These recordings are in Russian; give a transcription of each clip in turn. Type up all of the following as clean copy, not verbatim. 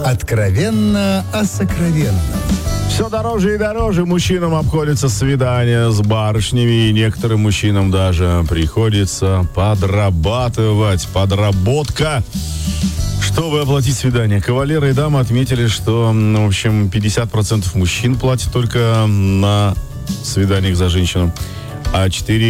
Откровенно о сокровенном. Все дороже и дороже мужчинам обходится свидание с барышнями, и некоторым мужчинам даже приходится подрабатывать. Подработка, чтобы оплатить свидание. Кавалеры и дамы отметили, что, в общем, 50% мужчин платят только на свиданиях за женщину, а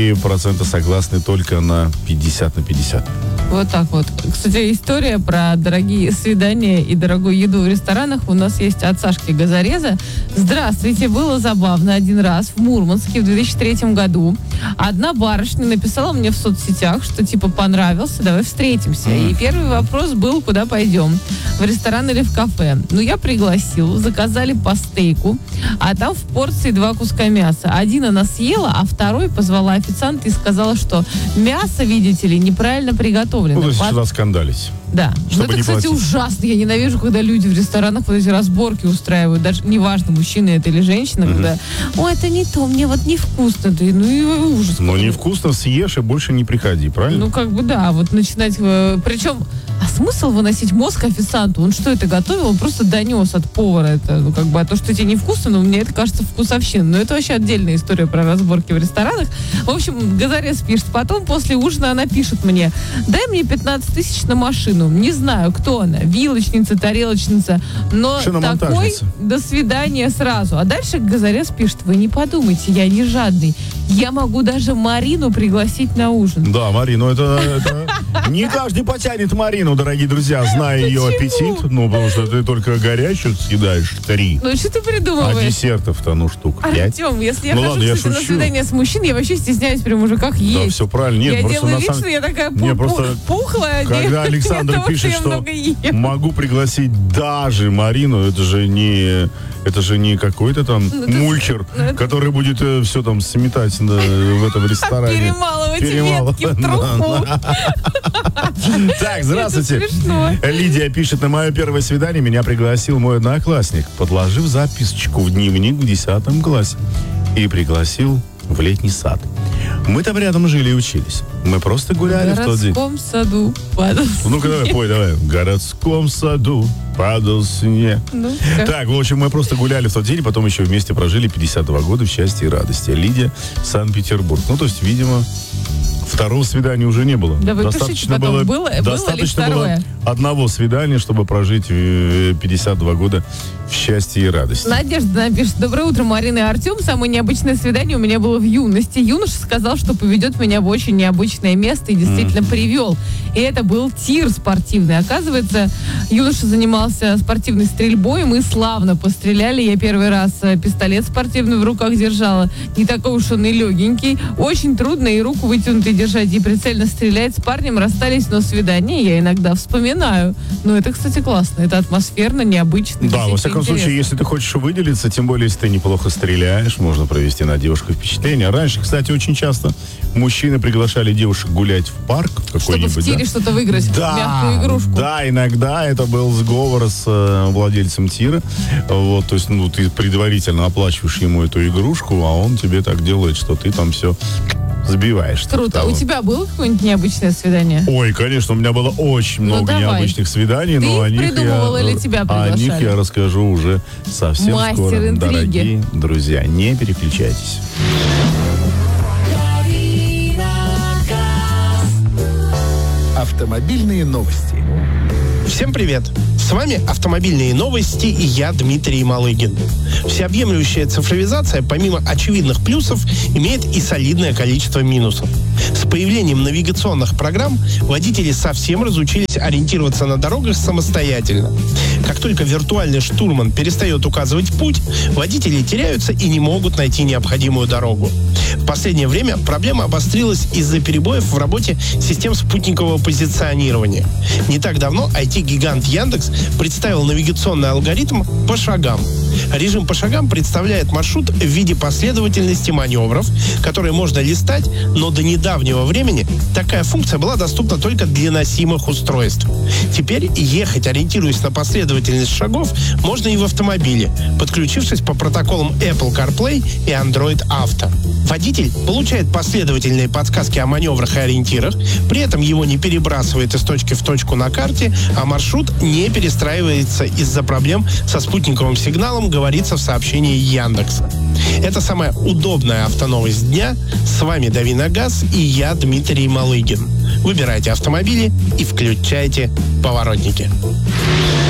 4% согласны только на 50/50. Вот так вот. Кстати, история про дорогие свидания и дорогую еду в ресторанах у нас есть от Сашки Газореза. Здравствуйте, было забавно один раз в Мурманске в 2003 году. Одна барышня написала мне в соцсетях, что типа понравился, давай встретимся. И первый вопрос был, куда пойдем? В ресторан или в кафе? Ну, я пригласил, заказали по стейку, а там в порции 2 куска мяса. Один она съела, а второй позвала официанта и сказала, что мясо, видите ли, неправильно приготовлено. Ну, то есть сюда скандались. Да. Чтобы это, не кстати, платить. ужасно. Я ненавижу, когда люди в ресторанах вот эти разборки устраивают. Даже неважно, мужчина это или женщина, когда «Ой, это не то, мне вот невкусно». Ну и ужас. Но невкусно съешь и больше не приходи, правильно? Ну, как бы да, вот начинать... Причем, а смысл выносить мозг официанту? Он что это готовил? Он просто донес от повара это. Ну, как бы, а то, что тебе невкусно, но мне это кажется вкусовщина. Но это вообще отдельная история про разборки в ресторанах. В общем, Газорез пишет. Потом, после ужина, она пишет мне: дай мне 15 тысяч на машину. Не знаю, кто она. Вилочница, тарелочница. Но такой до свидания сразу. А дальше Газорез пишет: вы не подумайте, я не жадный. Я могу даже Марину пригласить на ужин. Да, Марину, это не каждый потянет Марину, дорогие друзья, зная ее аппетит. Ну, потому что ты только горячую съедаешь 3. Ну, что ты придумываешь? А десертов-то, штук 5. Артем, если я Ну, хожу, ладно, кстати, на свидание с мужчиной, я вообще стесняюсь при мужиках есть. Да, все правильно. Нет, я просто делаю на вид, самом... что я такая просто пухлая. Когда Александр того, пишет, я что много ем. могу пригласить даже Марину, это же не какой-то там мульчер, который будет все там сметать в этом ресторане. Перемалывать ветки в труху. Так, здравствуйте. Это смешно. Лидия пишет: на мое первое свидание меня пригласил мой одноклассник, подложив записочку в дневник в 10 классе, и пригласил в летний сад. Мы там рядом жили и учились. Мы просто гуляли в тот день. В городском саду падал снег. Ну-ка, давай. В городском саду падал снег. Так, в общем, мы просто гуляли в тот день, потом еще вместе прожили 52 года в счастье и радости. Лидия, Санкт-Петербург. Ну, то есть, видимо, второго свидания уже не было. Да вы пишите потом, было ли второе? Одного свидания, чтобы прожить 52 года в счастье и радости. Надежда напишет: доброе утро, Марина и Артем. Самое необычное свидание у меня было в юности. Юноша сказал, что поведет меня в очень необычное место, и действительно привел. И это был тир спортивный. Оказывается, юноша занимался спортивной стрельбой, мы славно постреляли. Я первый раз пистолет спортивный в руках держала. Не такой уж он и легенький. Очень трудно и руку вытянутой держать, и прицельно стрелять. С парнем расстались, но свидание я иногда вспоминаю. Ну, это, кстати, классно. Это атмосферно, необычно. Да, во всяком случае, если ты хочешь выделиться, тем более, если ты неплохо стреляешь, можно провести на девушку впечатление. Раньше, кстати, очень часто мужчины приглашали девушек гулять в парк какой-нибудь. Чтобы в тире что-то выиграть, мягкую игрушку. Да, иногда это был сговор с владельцем тира. Вот, то есть, ты предварительно оплачиваешь ему эту игрушку, а он тебе так делает, что ты там все сбиваешь. Круто. У тебя было какое-нибудь необычное свидание? Ой, конечно, у меня было очень много необычных свиданий, но их придумывал или тебя приглашали? О них я расскажу уже совсем скоро. Интриги. Дорогие друзья, не переключайтесь. Автомобильные новости. Всем привет! С вами «Автомобильные новости» и я, Дмитрий Малыгин. Всеобъемлющая цифровизация, помимо очевидных плюсов, имеет и солидное количество минусов. С появлением навигационных программ водители совсем разучились ориентироваться на дорогах самостоятельно. Как только виртуальный штурман перестает указывать путь, водители теряются и не могут найти необходимую дорогу. В последнее время проблема обострилась из-за перебоев в работе систем спутникового позиционирования. Не так давно IT-гигант Яндекс представил навигационный алгоритм по шагам. Режим по шагам представляет маршрут в виде последовательности маневров, которые можно листать, но до недавнего времени такая функция была доступна только для носимых устройств. Теперь ехать, ориентируясь на последовательность последовательность шагов можно и в автомобиле, подключившись по протоколам Apple CarPlay и Android Auto. Водитель получает последовательные подсказки о маневрах и ориентирах, при этом его не перебрасывает из точки в точку на карте, а маршрут не перестраивается из-за проблем со спутниковым сигналом, говорится в сообщении Яндекса. Это самая удобная автоновость дня. С вами Дави на газ и я, Дмитрий Малыгин. Выбирайте автомобили и включайте поворотники.